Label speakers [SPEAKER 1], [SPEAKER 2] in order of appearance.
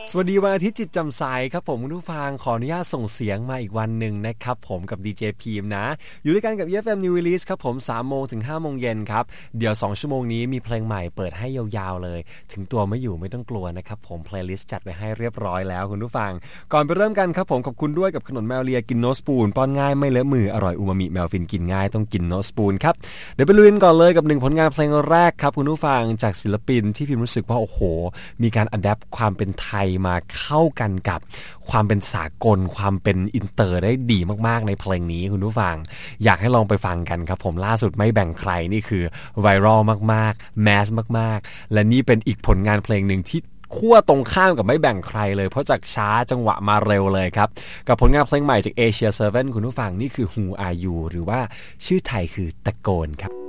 [SPEAKER 1] สวัสดีวันอาทิตย์จิตแจ่มใสครับผมคุณผู้ฟังขออนุญาตส่งเสียงมาอีกวันหนึ่งนะครับผมกับดีเจพีมนะอยู่ด้วยกันกับ EFM New Release ครับผม 3 โมงถึง 5 โมงเย็นครับเดี๋ยว2ชั่วโมงนี้มีเพลงใหม่เปิดให้ยาวๆเลยถึงตัวไม่อยู่ไม่ต้องกลัวนะครับผมเพลย์ลิสต์จัดไว้ให้เรียบร้อยแล้วคุณผู้ฟังก่อนไปเริ่มกันครับผมขอบคุณด้วยกับขนมแมวเลียกินโนสปูนป้อนง่ายไม่เลอะมืออร่อยอูมามิแมวฟินกินง่ายต้องกินโนสปูนครับเดี๋ยวไปลุยกันก่อนเลยกับ1ผลงานเพลงแรกครับคุณผู้ฟังจากศิลปินที่พิมรู้สึกว่าโอ้โหมีการอัดแอปความเป็นไทยมาเข้ากันกับความเป็นสากลความเป็นอินเตอร์ได้ดีมากๆในเพลงนี้คุณผู้ฟังอยากให้ลองไปฟังกันครับผมล่าสุดไม่แบ่งใครนี่คือไวรัลมากๆแมสมากๆและนี่เป็นอีกผลงานเพลงหนึ่งที่ขั้วตรงข้ามกับไม่แบ่งใครเลยเพราะจากช้าจังหวะมาเร็วเลยครับกับผลงานเพลงใหม่จาก Asia 7คุณผู้ฟังนี่คือ Who Are You หรือว่าชื่อไทยคือตะโกนครับ